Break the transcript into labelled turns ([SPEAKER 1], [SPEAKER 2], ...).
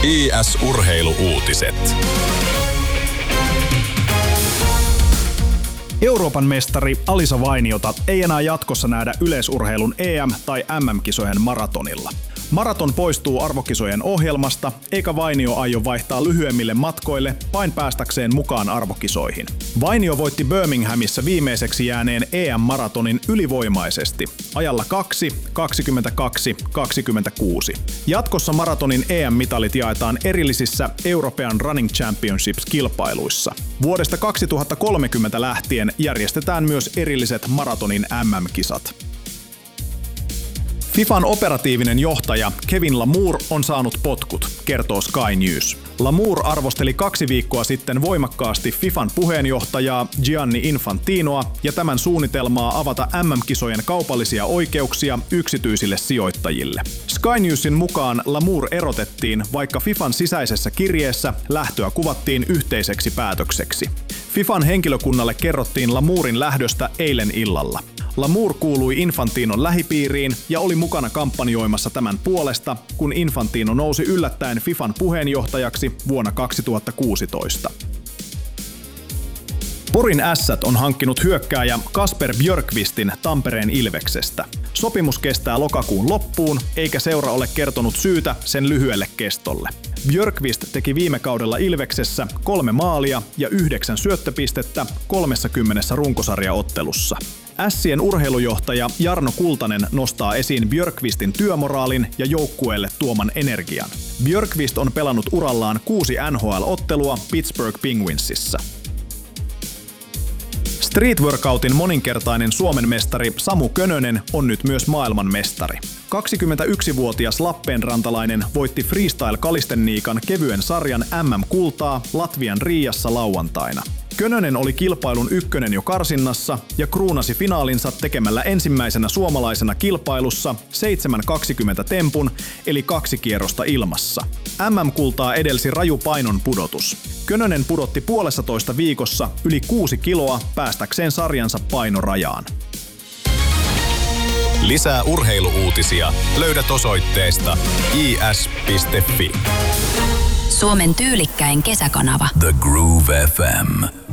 [SPEAKER 1] IS-urheilu-uutiset.
[SPEAKER 2] Euroopan mestari Alisa Vainiota ei enää jatkossa nähdä yleisurheilun EM- tai MM-kisojen maratonilla. Maraton poistuu arvokisojen ohjelmasta, eikä Vainio aio vaihtaa lyhyemmille matkoille vain päästäkseen mukaan arvokisoihin. Vainio voitti Birminghamissa viimeiseksi jääneen EM-maratonin ylivoimaisesti, ajalla 2:22:26. Jatkossa maratonin EM-mitalit jaetaan erillisissä European Running Championships-kilpailuissa. Vuodesta 2030 lähtien järjestetään myös erilliset maratonin MM-kisat. FIFAn operatiivinen johtaja Kevin Lamour on saanut potkut, kertoo Sky News. Lamour arvosteli 2 viikkoa sitten voimakkaasti FIFAn puheenjohtajaa Gianni Infantinoa ja tämän suunnitelmaa avata MM-kisojen kaupallisia oikeuksia yksityisille sijoittajille. Sky Newsin mukaan Lamour erotettiin, vaikka FIFAn sisäisessä kirjeessä lähtöä kuvattiin yhteiseksi päätökseksi. FIFAn henkilökunnalle kerrottiin Lamourin lähdöstä eilen illalla. Lamour kuului Infantinon lähipiiriin ja oli mukana kampanjoimassa tämän puolesta, kun Infantino nousi yllättäen FIFAn puheenjohtajaksi vuonna 2016. Porin Ässät on hankkinut hyökkääjä Kasper Björkqvistin Tampereen Ilveksestä. Sopimus kestää lokakuun loppuun, eikä seura ole kertonut syytä sen lyhyelle kestolle. Björkqvist teki viime kaudella Ilveksessä 3 maalia ja 9 syöttöpistettä 30 runkosarjaottelussa. Ässien urheilujohtaja Jarno Kultanen nostaa esiin Björkqvistin työmoraalin ja joukkueelle tuoman energian. Björkqvist on pelannut urallaan 6 NHL-ottelua Pittsburgh Penguinsissa. Street workoutin moninkertainen Suomen mestari Samu Könönen on nyt myös maailmanmestari. 21-vuotias lappeenrantalainen voitti freestyle-kalisteniikan kevyen sarjan MM-kultaa Latvian Riiassa lauantaina. Könönen oli kilpailun ykkönen jo karsinnassa ja kruunasi finaalinsa tekemällä ensimmäisenä suomalaisena kilpailussa 7.20 tempun eli 2 kierrosta ilmassa. MM-kultaa edelsi raju painon pudotus. Könönen pudotti 1,5 viikossa yli 6 kiloa päästäkseen sarjansa painorajaan.
[SPEAKER 1] Lisää urheilu-uutisia löydät osoitteesta is.fi.
[SPEAKER 3] Suomen tyylikkäin kesäkanava.
[SPEAKER 1] The Groove FM.